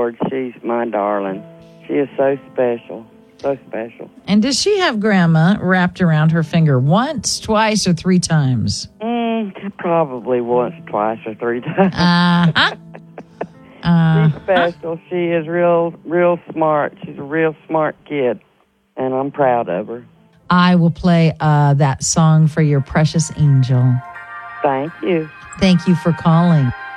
Lord, she's my darling. She is so special. So special. And does she have Grandma wrapped around her finger once, twice, or 3 times? Probably once, twice, or 3 times. She's special. She is real smart. She's a real smart kid, and I'm proud of her. I will play that song for your precious angel. Thank you. Thank you for calling.